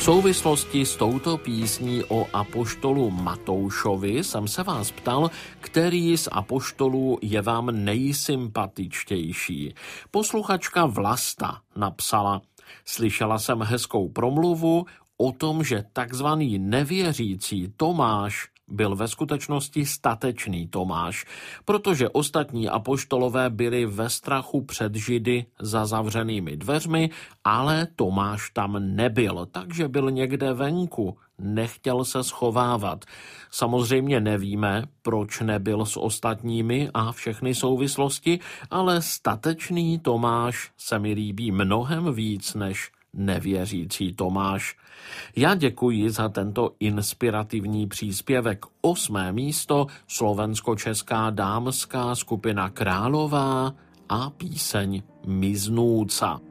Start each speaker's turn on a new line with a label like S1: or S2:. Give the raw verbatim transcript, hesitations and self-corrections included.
S1: souvislosti s touto písní o apoštolu Matoušovi jsem se vás ptal, který z apoštolů je vám nejsympatičtější. Posluchačka Vlasta napsala: Slyšela jsem hezkou promluvu o tom, že takzvaný nevěřící Tomáš byl ve skutečnosti statečný Tomáš, protože ostatní apoštolové byli ve strachu před Židy za zavřenými dveřmi, ale Tomáš tam nebyl, takže byl někde venku, nechtěl se schovávat. Samozřejmě nevíme, proč nebyl s ostatními a všechny souvislosti, ale statečný Tomáš se mi líbí mnohem víc než nevěřící Tomáš. Já děkuji za tento inspirativní příspěvek. Osmé místo slovensko-česká dámská skupina Králová a píseň Miznúca.